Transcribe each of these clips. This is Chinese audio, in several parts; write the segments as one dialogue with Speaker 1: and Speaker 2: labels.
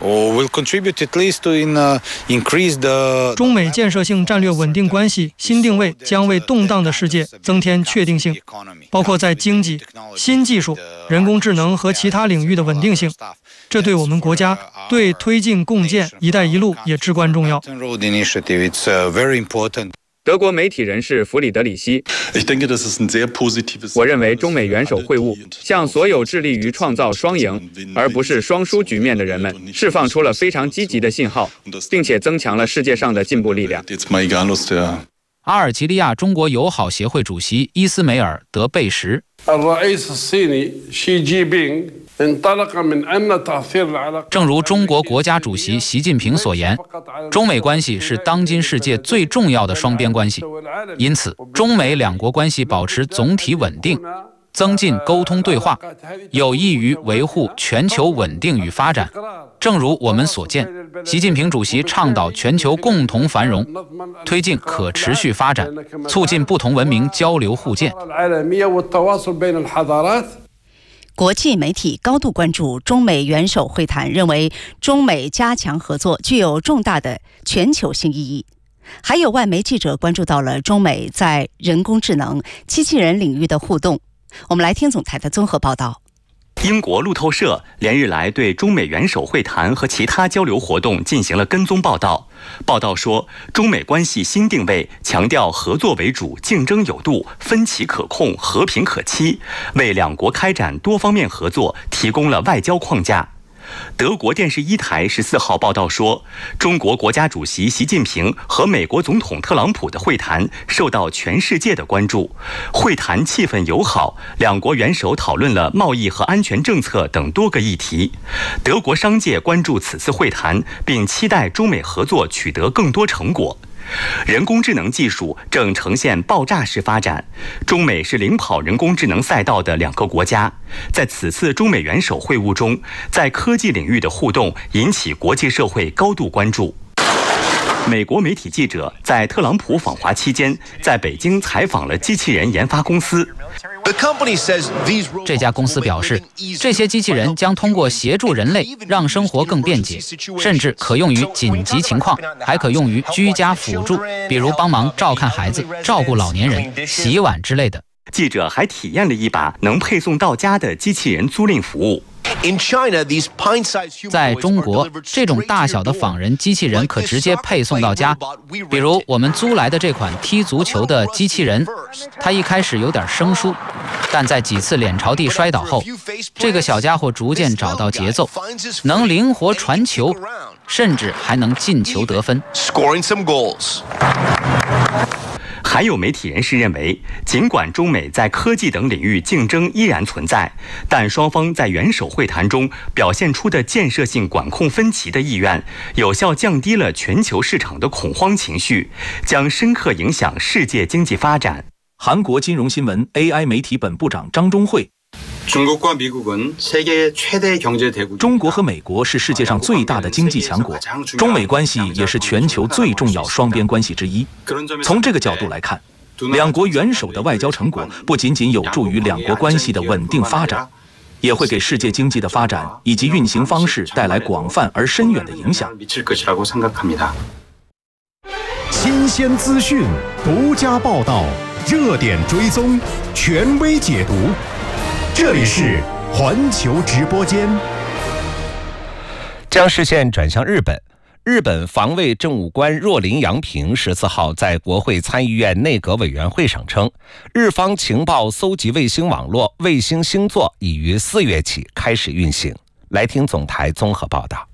Speaker 1: 中美建设性战略稳定关系新定位将为动荡的世界增添确定性，包括在经济、新技术、人工智能和其他领域的稳定性。这对我们国家对推进共建“一带一路”也至关重要。
Speaker 2: 德国媒体人士弗里德里希，我认为中美元首会晤向所有致力于创造双赢而不是双输局面的人们释放出了非常积极的信号，并且增强了世界上的进步力量。
Speaker 3: 阿尔及利亚中国友好协会主席伊斯梅尔·德贝什，正如中国国家主席习近平所言，中美关系是当今世界最重要的双边关系，因此中美两国关系保持总体稳定，增进沟通对话，有益于维护全球稳定与发展。正如我们所见，习近平主席倡导全球共同繁荣，推进可持续发展，促进不同文明交流互鉴。
Speaker 4: 国际媒体高度关注中美元首会谈，认为中美加强合作具有重大的全球性意义。还有外媒记者关注到了中美在人工智能、机器人领域的互动。我们来听总台的综合报道。
Speaker 5: 英国路透社连日来对中美元首会谈和其他交流活动进行了跟踪报道。报道说，中美关系新定位强调合作为主、竞争有度、分歧可控、和平可期，为两国开展多方面合作提供了外交框架。德国电视一台14号报道说，中国国家主席习近平和美国总统特朗普的会谈受到全世界的关注。会谈气氛友好，两国元首讨论了贸易和安全政策等多个议题。德国商界关注此次会谈，并期待中美合作取得更多成果。人工智能技术正呈现爆炸式发展，中美是领跑人工智能赛道的两个国家。在此次中美元首会晤中，在科技领域的互动引起国际社会高度关注。美国媒体记者在特朗普访华期间，在北京采访了机器人研发公司。
Speaker 3: 这家公司表示，这些机器人将通过协助人类让生活更便捷，甚至可用于紧急情况，还可用于居家辅助，比如帮忙照看孩子、照顾老年人、洗碗之类的。
Speaker 5: 记者还体验了一把能配送到家的机器人租赁服务。
Speaker 3: 在中国，这种大小的仿人机器人可直接配送到家。比如我们租来的这款踢足球的机器人，它一开始有点生疏，但在几次脸朝地摔倒后，这个小家伙逐渐找到节奏，能灵活传球，甚至还能进球得分。
Speaker 5: 还有媒体人士认为，尽管中美在科技等领域竞争依然存在，但双方在元首会谈中表现出的建设性管控分歧的意愿，有效降低了全球市场的恐慌情绪，将深刻影响世界经济发展。
Speaker 6: 韩国金融新闻 AI 媒体本部长张忠惠，中国和美国是世界上最大的经济强国，中美关系也是全球最重要双边关系之一。从这个角度来看，两国元首的外交成果不仅仅有助于两国关系的稳定发展，也会给世界经济的发展以及运行方式带来广泛而深远的影响。
Speaker 7: 新鲜资讯，独家报道，热点追踪，权威解读。这里是环球直播间。
Speaker 8: 将视线转向日本。日本防卫政务官若林洋平14号在国会参议院内阁委员会上称，日方情报搜集卫星网络卫星星座已于4月起开始运行。来听总台综合报道。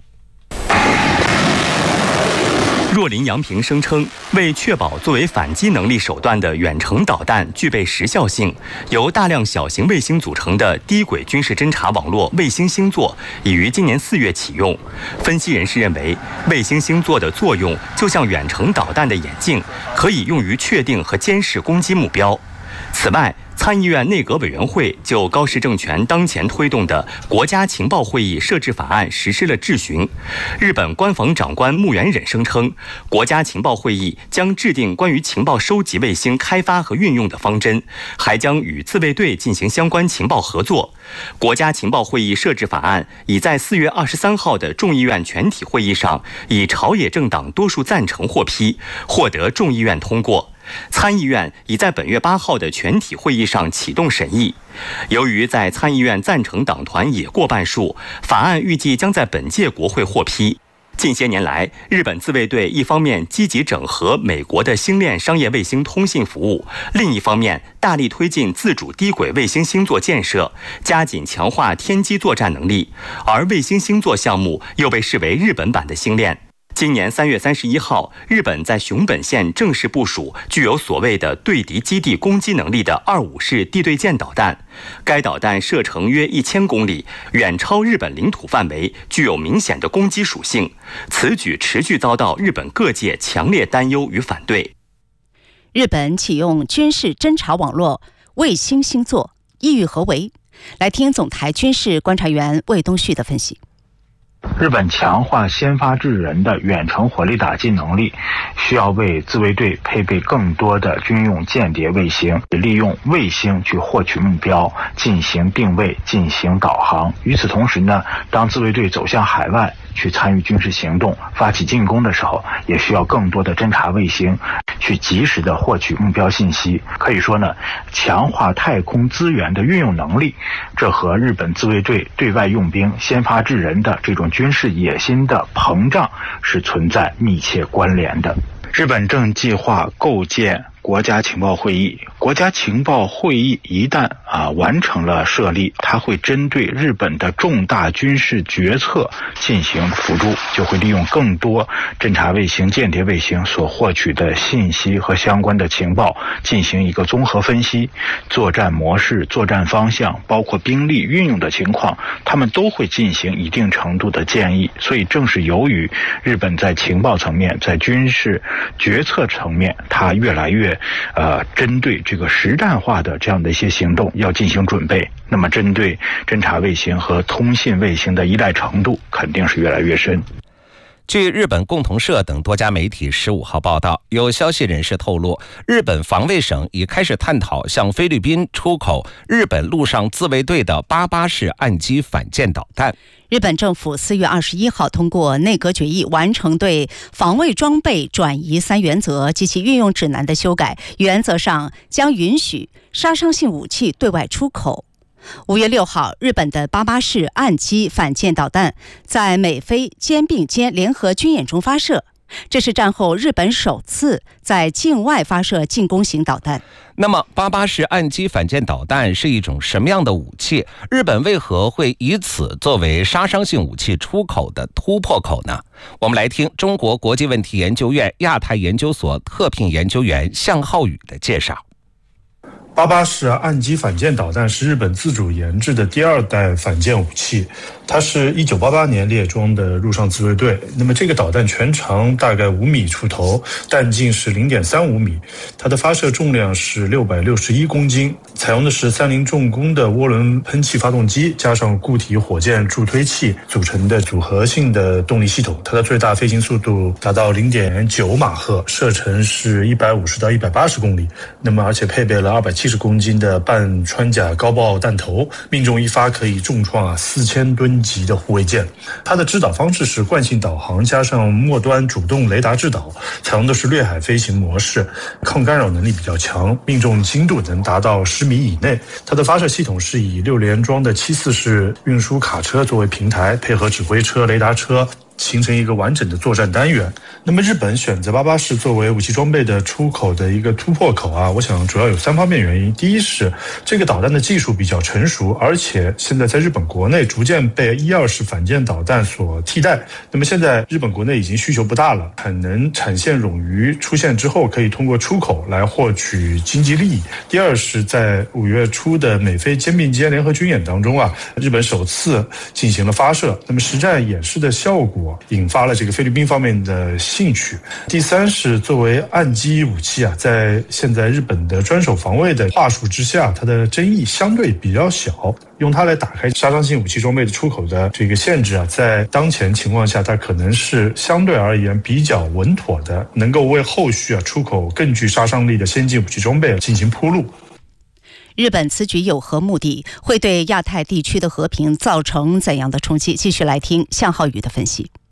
Speaker 5: 若林洋平声称，为确保作为反击能力手段的远程导弹具备时效性，由大量小型卫星组成的低轨军事侦察网络卫星星座已于今年4月启用。分析人士认为，卫星星座的作用就像远程导弹的眼镜，可以用于确定和监视攻击目标。此外， 参议院内阁委员会就高市政权当前推动的国家情报会议设置法案实施了质询。日本官房长官木原忍声称，国家情报会议将制定关于情报收集卫星开发和运用的方针，还将与自卫队进行相关情报合作。国家情报会议设置法案已在4月23号的众议院全体会议上以朝野政党多数赞成获批，获得众议院通过。参议院已在本月8号的全体会议上启动审议。由于在参议院赞成党团也过半数，法案预计将在本届国会获批。近些年来，日本自卫队一方面积极整合美国的星链商业卫星通信服务，另一方面大力推进自主低轨卫星星座建设，加紧强化天基作战能力，而卫星星座项目又被视为日本版的星链。今年3月31号，日本在熊本县正式部署具有所谓的对敌基地攻击能力的25式地对舰导弹。该导弹射程约1000公里，远超日本领土范围，具有明显的攻击属性。此举持续遭到日本各界强烈担忧与反对。
Speaker 4: 日本启用军事侦察网络卫星星座，意欲何为？来听总台军事观察员魏东旭的分析。
Speaker 9: 日本强化先发制人的远程火力打击能力，需要为自卫队配备更多的军用间谍卫星，利用卫星去获取目标，进行定位，进行导航。与此同时呢，当自卫队走向海外去参与军事行动，发起进攻的时候，也需要更多的侦察卫星去及时的获取目标信息。可以说呢，强化太空资源的运用能力，这和日本自卫队对外用兵、先发制人的这种军事野心的膨胀是存在密切关联的。日本正计划构建国家情报会议。国家情报会议一旦完成了设立，它会针对日本的重大军事决策进行辅助，就会利用更多侦察卫星、间谍卫星所获取的信息和相关的情报进行一个综合分析，作战模式、作战方向，包括兵力运用的情况，他们都会进行一定程度的建议。所以正是由于日本在情报层面、在军事决策层面，它越来越针对这个实战化的这样的一些行动要进行准备，那么针对侦察卫星和通信卫星的依赖程度肯定是越来越深。
Speaker 8: 据日本共同社等多家媒体15号报道，有消息人士透露，日本防卫省已开始探讨向菲律宾出口日本陆上自卫队的88式岸基反舰导弹。
Speaker 4: 日本政府4月21号通过内阁决议，完成对防卫装备转移3原则及其运用指南的修改，原则上将允许杀伤性武器对外出口。5月6号，日本的88式岸基反舰导弹在美菲肩并肩联合军演中发射，这是战后日本首次在境外发射进攻型导弹。
Speaker 8: 那么88式岸基反舰导弹是一种什么样的武器？日本为何会以此作为杀伤性武器出口的突破口呢？我们来听中国国际问题研究院亚太研究所特聘研究员向浩宇的介绍。
Speaker 10: 88式岸基反舰导弹是日本自主研制的第2代反舰武器，它是1988年列装的陆上自卫队。那么这个导弹全长大概5米出头，弹径是0.35米，它的发射重量是661公斤，采用的是30重工的涡轮喷气发动机加上固体火箭助推器组成的组合性的动力系统。它的最大飞行速度达到0.9马赫，射程是150到180公里。那么而且配备了270公斤的半穿甲高爆弹头，命中一发可以重创4000吨级的护卫舰。它的制导方式是惯性导航加上末端主动雷达制导，采用的是掠海飞行模式，抗干扰能力比较强，命中精度能达到10米以内。它的发射系统是以6连装的74式运输卡车作为平台，配合指挥车、雷达车，形成一个完整的作战单元。那么日本选择88式作为武器装备的出口的一个突破口我想主要有3方面原因。第一是这个导弹的技术比较成熟，而且现在在日本国内逐渐被12式反舰导弹所替代。那么现在日本国内已经需求不大了，产线冗余出现之后，可以通过出口来获取经济利益。第二是在5月初的美菲肩并肩联合军演当中日本首次进行了发射，那么实战演示的效果果，引发了这个菲律宾方面的兴趣。第三是作为岸基武器啊，在现在日本的专守防卫的话术之下，它的争议相对比较小，用它来打开杀伤性武器装备的出口的这个限制啊，在当前情况下，它可能是相对而言比较稳妥的，能够为后续出口更具杀伤力的先进武器装备进行铺路。
Speaker 4: 日本此举有何目的？会对亚太地区的和平造成怎样的冲击？继续来听向浩宇的分析。